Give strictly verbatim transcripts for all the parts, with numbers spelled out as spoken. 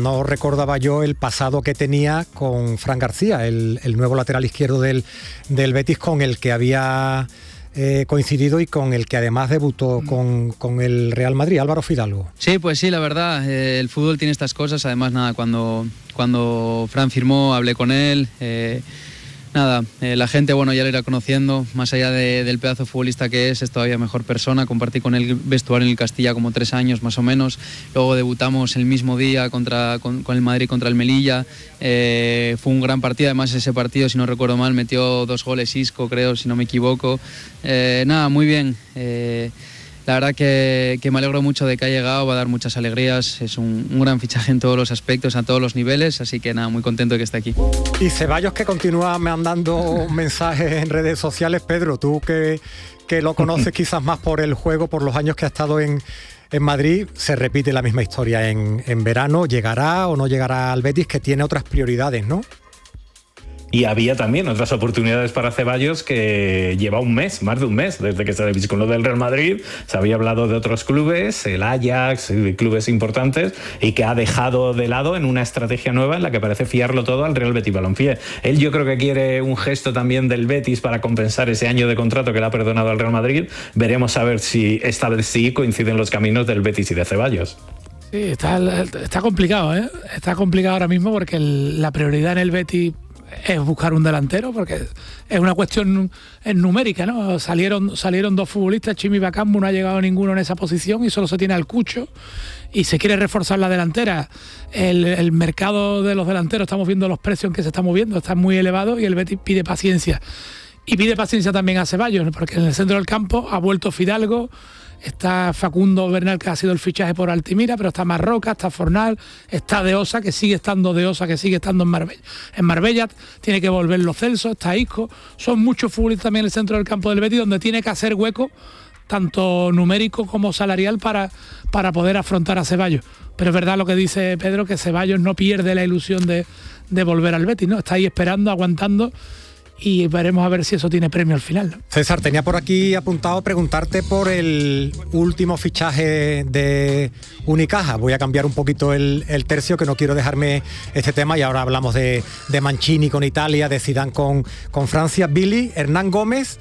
no recordaba yo el pasado que tenía con Fran García, el, el nuevo lateral izquierdo del, del Betis, con el que había eh, coincidido y con el que además debutó con, con el Real Madrid, Álvaro Fidalgo. Sí, pues sí, la verdad, eh, el fútbol tiene estas cosas. Además, nada, cuando, cuando Fran firmó, hablé con él. Eh, Nada, eh, la gente, bueno, ya lo irá conociendo, más allá de, del pedazo futbolista que es, es todavía mejor persona. Compartí con él vestuario en el Castilla como tres años más o menos, luego debutamos el mismo día contra, con, con el Madrid contra el Melilla, eh, fue un gran partido, además ese partido, si no recuerdo mal, metió dos goles Isco, creo, si no me equivoco. Eh, nada, muy bien. Eh, La verdad que, que me alegro mucho de que ha llegado, va a dar muchas alegrías, es un, un gran fichaje en todos los aspectos, a todos los niveles, así que nada, muy contento de que esté aquí. Y Ceballos, que continúa mandando mensajes en redes sociales. Pedro, tú que, que lo conoces quizás más por el juego, por los años que ha estado en, en Madrid, se repite la misma historia en, en verano, ¿llegará o no llegará al Betis, que tiene otras prioridades, no? Y había también otras oportunidades para Ceballos, que lleva un mes, más de un mes, desde que se con lo del Real Madrid. Se había hablado de otros clubes, el Ajax, de clubes importantes, y que ha dejado de lado en una estrategia nueva en la que parece fiarlo todo al Real Betis Balompié. Él yo creo que quiere un gesto también del Betis para compensar ese año de contrato que le ha perdonado al Real Madrid. Veremos a ver si esta vez sí coinciden los caminos del Betis y de Ceballos. Sí, está, está complicado, ¿eh? Está complicado ahora mismo porque el, la prioridad en el Betis es buscar un delantero, porque es una cuestión numérica, ¿no? Salieron, salieron dos futbolistas, Chimi Bacambu, no ha llegado ninguno en esa posición y solo se tiene al Cucho, y se quiere reforzar la delantera. El, el mercado de los delanteros, estamos viendo los precios en que se está moviendo, están muy elevados, y el Betis pide paciencia. Y pide paciencia también a Ceballos, porque en el centro del campo ha vuelto Fidalgo, está Facundo Bernal, que ha sido el fichaje por Altimira, pero está Marroca, está Fornal, está De Osa, que sigue estando De Osa, que sigue estando en Marbella. En Marbella tiene que volver Lo Celso, está Isco. Son muchos futbolistas también en el centro del campo del Betis, donde tiene que hacer hueco, tanto numérico como salarial, para, para poder afrontar a Ceballos. Pero es verdad lo que dice Pedro, que Ceballos no pierde la ilusión de, de volver al Betis, ¿no? Está ahí esperando, aguantando, y veremos a ver si eso tiene premio al final, ¿no? César, tenía por aquí apuntado preguntarte por el último fichaje de Unicaja. Voy a cambiar un poquito el, el tercio, que no quiero dejarme este tema, y ahora hablamos de, de Mancini con Italia, de Zidane con, con Francia. Billy, Hernán Gómez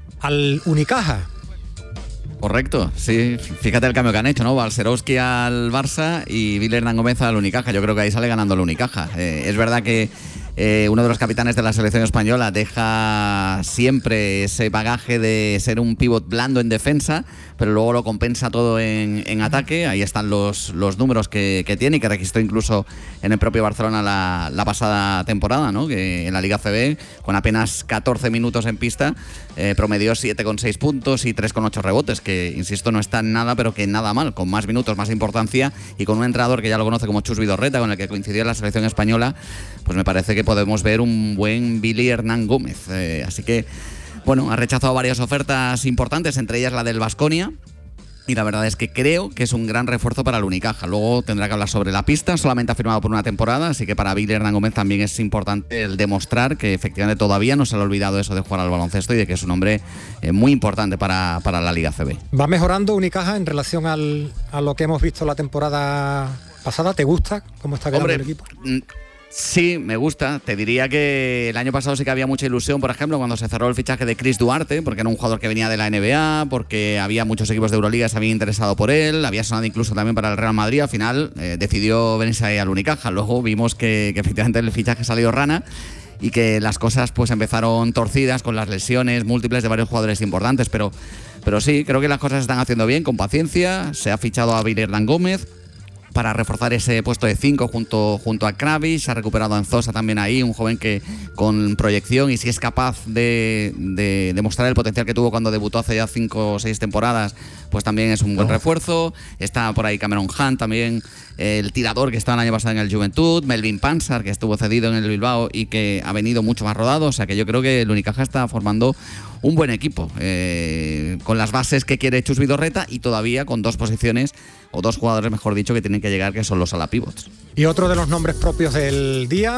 al Unicaja. Correcto, sí, fíjate el cambio que han hecho, ¿no? Balcerowski al Barça y Billy Hernán Gómez al Unicaja. Yo creo que ahí sale ganando el Unicaja. Eh, es verdad que Eh, uno de los capitanes de la selección española deja siempre ese bagaje de ser un pívot blando en defensa, pero luego lo compensa todo en, en ataque. Ahí están los, los números que, que tiene y que registró incluso en el propio Barcelona la, la pasada temporada, ¿no? Que en la Liga C B, con apenas catorce minutos en pista, eh, promedió siete coma seis puntos y tres coma ocho rebotes, que insisto no está en nada, pero que nada mal, con más minutos, más importancia, y con un entrenador que ya lo conoce como Chus Vidorreta, con el que coincidió en la selección española. Pues me parece que podemos ver un buen Billy Hernán Gómez. Eh, así que, bueno, ha rechazado varias ofertas importantes, entre ellas la del Baskonia, y la verdad es que creo que es un gran refuerzo para el Unicaja. Luego tendrá que hablar sobre la pista, solamente ha firmado por una temporada, así que para Billy Hernán Gómez también es importante el demostrar que efectivamente todavía no se le ha olvidado eso de jugar al baloncesto y de que es un hombre eh, muy importante para, para la Liga C B. ¿Va mejorando Unicaja en relación al, a lo que hemos visto la temporada pasada? ¿Te gusta cómo está quedando el equipo? Mm, Sí, me gusta. Te diría que el año pasado sí que había mucha ilusión, por ejemplo, cuando se cerró el fichaje de Chris Duarte, porque era un jugador que venía de la N B A, porque había muchos equipos de Euroliga que se habían interesado por él, había sonado incluso también para el Real Madrid. Al final eh, decidió venirse ahí al Unicaja. Luego vimos que, que efectivamente el fichaje salió rana y que las cosas pues empezaron torcidas con las lesiones múltiples de varios jugadores importantes, pero, pero sí, creo que las cosas se están haciendo bien, con paciencia. Se ha fichado a Billy Hernán Gómez para reforzar ese puesto de cinco junto, junto a Kravis. Se ha recuperado a Anzosa también ahí, un joven que con proyección, y si es capaz de, de demostrar el potencial que tuvo cuando debutó hace ya cinco o seis temporadas, pues también es un buen refuerzo. Está por ahí Cameron Hunt también, el tirador que estaba el año pasado en el Juventud, Melvin Pansar, que estuvo cedido en el Bilbao y que ha venido mucho más rodado. O sea que yo creo que el Unicaja está formando un buen equipo, eh, con las bases que quiere Chus Vidorreta, y todavía con dos posiciones, o dos jugadores mejor dicho, que tienen que llegar, que son los ala pivots. Y otro de los nombres propios del día,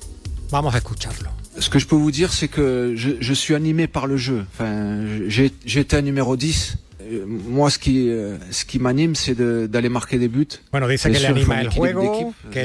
vamos a escucharlo. Ce que je peux vous dire, c'est que je, je suis animé par le jeu. Enfin, j'ai, j'étais numéro dix. Moi, ce qui, ce qui m'anime, c'est de, d'aller marquer des buts. Bueno, dice que le anima el juego, que